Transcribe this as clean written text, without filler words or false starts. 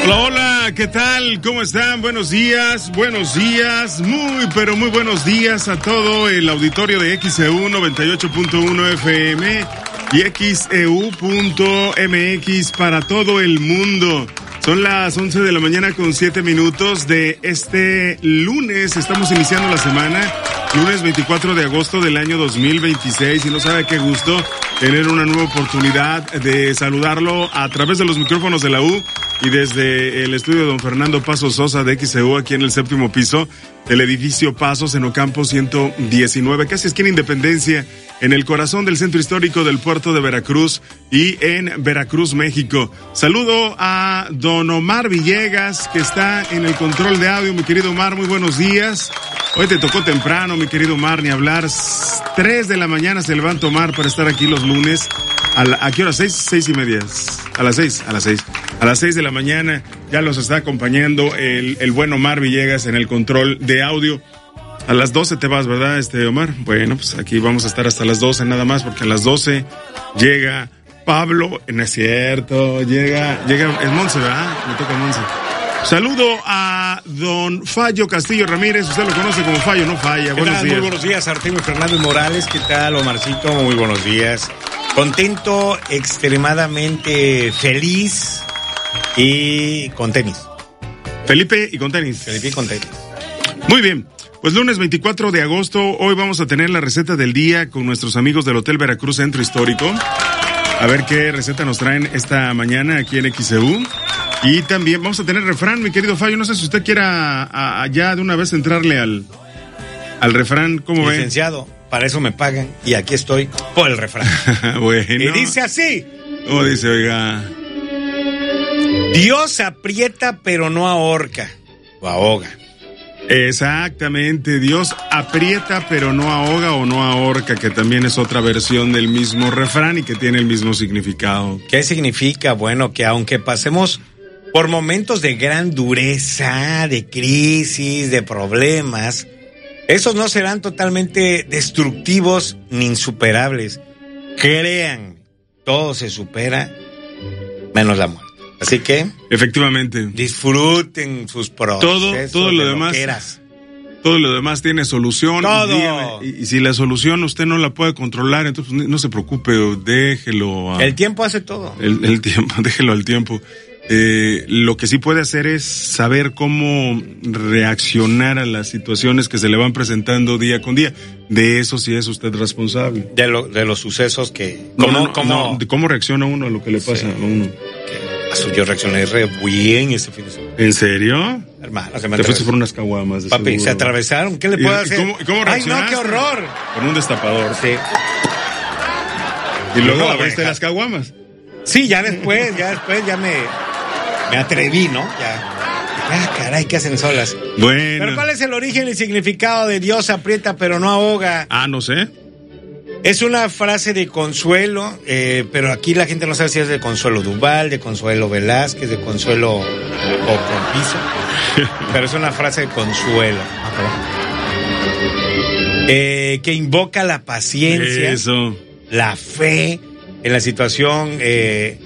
Hola, hola, ¿qué tal? ¿Cómo están? Buenos días, muy, pero muy buenos días a todo el auditorio de XEU 98.1 FM y XEU.mx para todo el mundo. Son las 11 de la mañana con 7 minutos de este lunes. Estamos iniciando la semana, lunes 24 de agosto del año 2026. Y no sabe qué gusto tener una nueva oportunidad de saludarlo a través de los micrófonos de la U y desde el estudio de don Fernando Pasos Sosa de XEU aquí en el 7º piso del edificio Pasos en Ocampo 119, casi esquina Independencia, en el corazón del centro histórico del puerto de Veracruz y en Veracruz, México. Saludo a don Omar Villegas, que está en el control de audio. Mi querido Omar, muy buenos días. Hoy te tocó temprano, mi querido Omar, ni hablar. 3 de la mañana se levanta Omar para estar aquí los lunes. ¿A qué hora? 6:30. A las 6 de la mañana ya los está acompañando el buen Omar Villegas en el control de audio. A las 12 te vas, ¿verdad, Omar? Bueno, pues aquí vamos a estar hasta las 12 nada más, porque a las 12 llega Pablo, no es cierto, llega el Monse, ¿verdad? Me toca el Monse. Saludo a don Fallo Castillo Ramírez, usted lo conoce como Fallo, no falla. Buenos días. Muy buenos días, Artemio Fernández Morales, ¿qué tal, Omarcito? Muy buenos días. Contento, extremadamente feliz y con tenis. Felipe y con tenis. Muy bien. Pues lunes 24 de agosto, hoy vamos a tener la receta del día con nuestros amigos del Hotel Veracruz Centro Histórico. A ver qué receta nos traen esta mañana aquí en XEU. Y también vamos a tener refrán, mi querido Fallo. No sé si usted quiera ya de una vez entrarle al refrán. ¿Cómo ve? Licenciado, para eso me pagan y aquí estoy por el refrán. Bueno. Y dice así. ¿Cómo dice, oiga? Dios aprieta pero no ahorca o ahoga. Exactamente, Dios aprieta pero no ahoga o no ahorca, que también es otra versión del mismo refrán y que tiene el mismo significado. ¿Qué significa? Bueno, que aunque pasemos por momentos de gran dureza, de crisis, de problemas, esos no serán totalmente destructivos ni insuperables. Crean, todo se supera, menos la muerte. Así que, efectivamente, disfruten sus procesos. Todo lo demás. Todo lo demás tiene solución. Todo. Y si la solución usted no la puede controlar, entonces no se preocupe, déjelo. El tiempo hace todo. El tiempo, déjelo al tiempo. Lo que sí puede hacer es saber cómo reaccionar a las situaciones que se le van presentando día con día. De eso sí es usted responsable. De los sucesos que... ¿Cómo reacciona uno a lo que le pasa a uno? Yo reaccioné re bien este fin de semana. ¿En serio? Hermano, te fuiste por unas caguamas. Papi, seguro. Se atravesaron. ¿Qué le puedo hacer? ¿Cómo reaccionaste? ¡Ay, no, qué horror! Con un destapador. Sí. ¿Y luego abriste las caguamas? Sí, ya después ya me atreví, ¿no? Caray, ¿qué hacen solas? Bueno. ¿Pero cuál es el origen y significado de Dios aprieta pero no ahoga? No sé. Es una frase de Consuelo, pero aquí la gente no sabe si es de Consuelo Duval, de Consuelo Velázquez, de Consuelo Ocampizo, pero es una frase de Consuelo. Que invoca la paciencia, eso, la fe en la situación